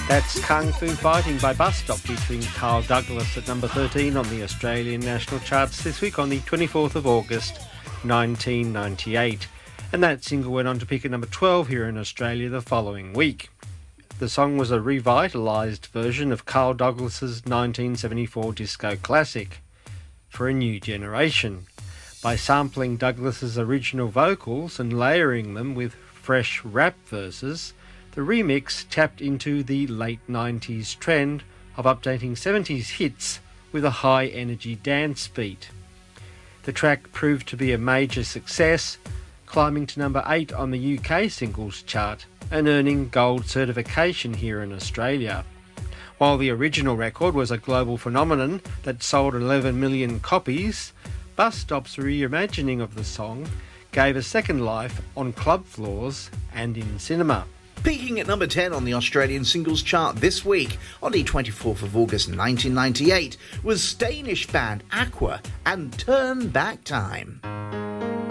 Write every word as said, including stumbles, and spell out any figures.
That's Kung Fu Fighting by Bus Stop, featuring Carl Douglas at number thirteen on the Australian national charts this week on the twenty-fourth of August nineteen ninety-eight. And that single went on to peak at number twelve here in Australia the following week. The song was a revitalised version of Carl Douglas's nineteen seventy-four disco classic, For a New Generation. By sampling Douglas's original vocals and layering them with fresh rap verses, the remix tapped into the late nineties trend of updating seventies hits with a high-energy dance beat. The track proved to be a major success, climbing to number eight on the U K singles chart and earning gold certification here in Australia. While the original record was a global phenomenon that sold eleven million copies, Bus Stop's reimagining of the song gave a second life on club floors and in cinema. Peaking at number ten on the Australian singles chart this week, on the twenty-fourth of August nineteen ninety-eight, was Danish band Aqua and Turn Back Time.